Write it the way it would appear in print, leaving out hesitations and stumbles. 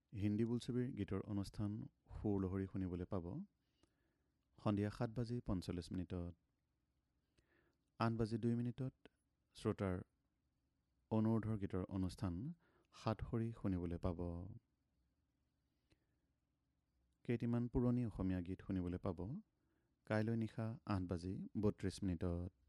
হিন্দী বোলছবিৰ গীতৰ অনুষ্ঠান সুৰলহৰী শুনিবলৈ পাব সন্ধিয়া 7:45 8:02 শ্ৰোতাৰ অনুৰোধৰ গীতৰ অনুষ্ঠান সাতসৰী শুনিবলৈ পাব। কেইটিমান পুৰণি অসমীয়া গীত শুনিবলৈ পাব কাইলৈ নিশা 8:32